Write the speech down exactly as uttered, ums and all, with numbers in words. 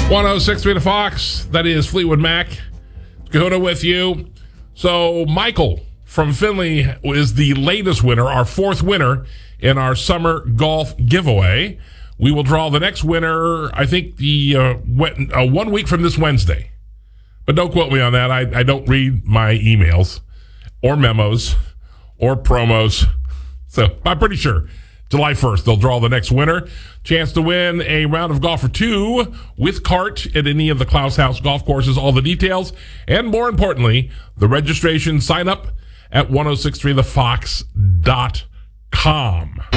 one oh six point three The Fox. That is Fleetwood Mac. Kahuna with you. So Michael from Finley is the latest winner, our fourth winner in our summer golf giveaway. We will draw the next winner, I think, the uh, uh, one week from this Wednesday. But don't quote me on that. I, I don't read my emails or memos or promos. So I'm pretty sure July first, they'll draw the next winner. Chance to win a round of golf for two with cart at any of the Klaus House golf courses. All the details, and more importantly, the registration sign up at ten sixty-three the fox dot com.